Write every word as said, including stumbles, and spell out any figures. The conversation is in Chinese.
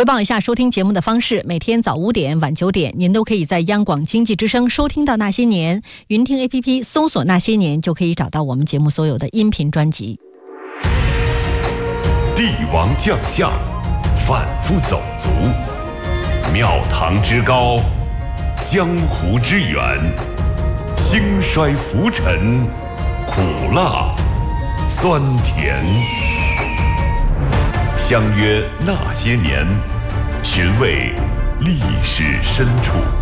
回报一下收听节目的方式，每天早五点晚九点您都可以在央广经济之声收听到那些年，云听 A P P 搜索那些年就可以找到我们节目所有的音频专辑。 帝王将相，贩夫走卒，庙堂之高，江湖之远，兴衰浮沉，苦辣酸甜。相约那些年，寻味历史深处。